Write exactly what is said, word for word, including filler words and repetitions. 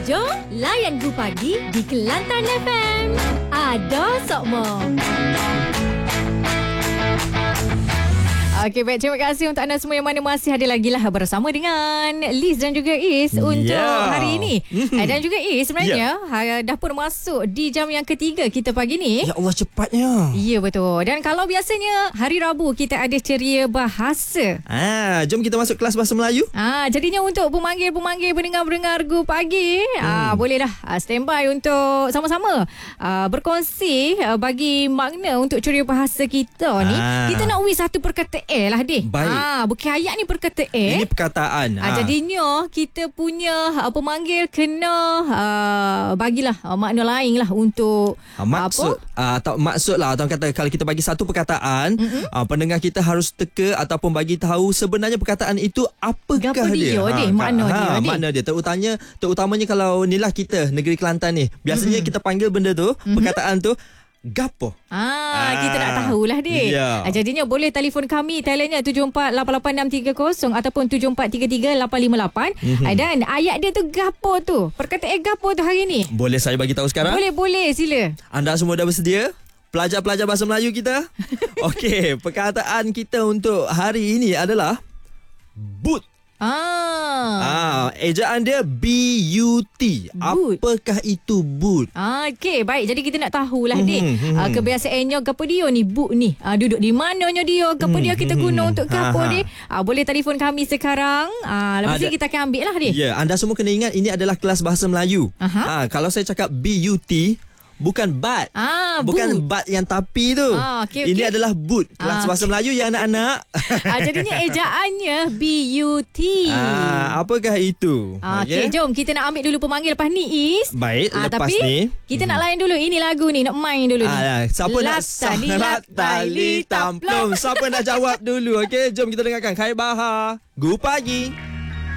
Jom layan Gu Pagi di Kelantan F M. Ada Sokmo. Okey, baik. Terima kasih untuk anda semua yang mana masih ada lagi lah bersama dengan Liz dan juga Is untuk yeah. hari ini. Mm-hmm. Dan juga Is sebenarnya yeah. dah pun masuk di jam yang ketiga kita pagi ni. Ya Allah, cepatnya. Ya, betul. Dan kalau biasanya hari Rabu kita ada ceria bahasa. Ah, jom kita masuk kelas bahasa Melayu. Ah, jadinya untuk pemanggil-pemanggil pendengar-pendengar Gu Pagi, hmm. ah, bolehlah ah, standby untuk sama-sama ah, berkongsi ah, bagi makna untuk ceria bahasa kita ni. Ah. Kita nak uwi satu perkataan lah deh. Baik. Ah, bukan ayat ni perkataan. Ini perkataan. Ah, ah. jadinya kita punya ah, pemanggil kena ah, bagilah ah, makna lain lah untuk ah, maksud ah, atau maksud lah, atau kata kalau kita bagi satu perkataan, mm-hmm. ah, pendengar kita harus teka ataupun bagi tahu sebenarnya perkataan itu apakah Gapa dia. dia, Ha, deh, makna ha, dia, deh. makna dia. Terutamanya terutamanya kalau inilah kita negeri Kelantan ni. Biasanya mm-hmm. kita panggil benda tu, mm-hmm. perkataan tu gapo. Ah, ah, kita nak tahulah dek. Ya. Ah, jadinya boleh telefon kami, taliannya tujuh empat lapan lapan enam tiga kosong ataupun tujuh empat tiga tiga lapan lima lapan. Mm-hmm. Ah, dan ayat dia tu gapo tu. Perkataan gapo tu hari ni. Boleh saya bagi tahu sekarang? Boleh, boleh, sila. Anda semua dah bersedia? Pelajar-pelajar bahasa Melayu kita? Okey, perkataan kita untuk hari ini adalah boot. Ah. Ah, ejaan dia B U T. Boot. Apakah itu boot? Ah, okey, baik. Jadi kita nak tahulah Mhm, dek. mhm. Ah, kebiasaannya gapo dia ni boot ni. Ah, duduk di mananya dia? Gapo dia kita guna untuk gapo Ha, ha. dek? Ah, boleh telefon kami sekarang. Ah, lepas Ada- ni kita akan ambil lah dek. Ya, anda semua kena ingat ini adalah kelas bahasa Melayu. Aha. Ah, kalau saya cakap B U T, bukan bat. Ah, Bukan boot. bat yang tapi tu. Ah, okey, Ini okey. adalah boot. Kelas Ah, bahasa Melayu ya anak-anak. Ah, jadinya ejaannya B U T. Ah, apakah itu? Ah, Okey, Okey. jom kita nak ambil dulu pemanggil lepas ni Is. Baik, Ah, lepas tapi ni kita nak layan dulu ini lagu ni, nak main dulu ni. Ah, siapa nak Latali, salat latali, tali tamplum? Siapa nak jawab dulu? Okey, jom kita dengarkan Khair Bahar. Gu Pagi.